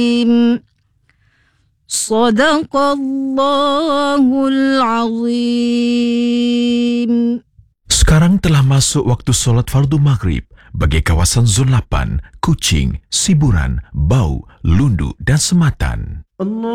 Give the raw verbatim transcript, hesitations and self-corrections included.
Sadaqallahul azim. Sekarang telah masuk waktu solat fardu maghrib bagi kawasan Zon lapan, Kuching, Siburan, Bau, Lundu dan Sematan.